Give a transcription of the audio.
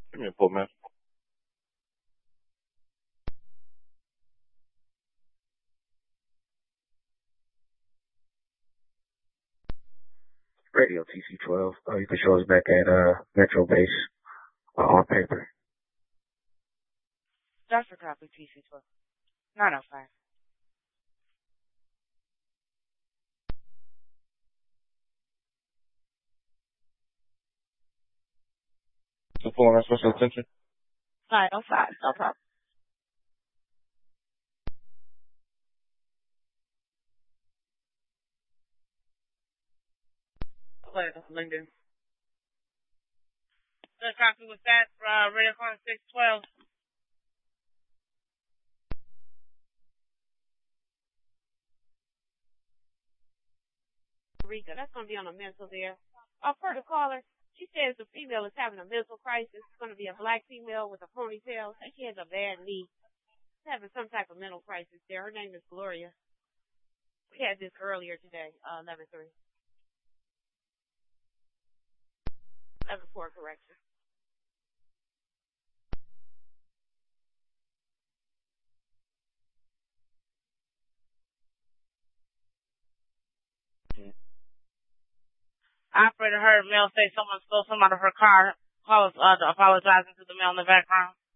Give me a pull, man. Radio TC12. You can show us back at Metro Base on paper. Dr. Copy TC12. 905. So pulling our special attention. 905. No problem. LinkedIn. Good copy with that. Radio Con 612. Rika, that's going to be on a mental there. Per the caller, she says the female is having a mental crisis. It's going to be a black female with a ponytail. I think she has a bad knee. She's having some type of mental crisis there. Her name is Gloria. We had this earlier today, 11-3. 11-4 correction. Operator heard male say someone stole some out of her car. Call us apologizing to the male in the background.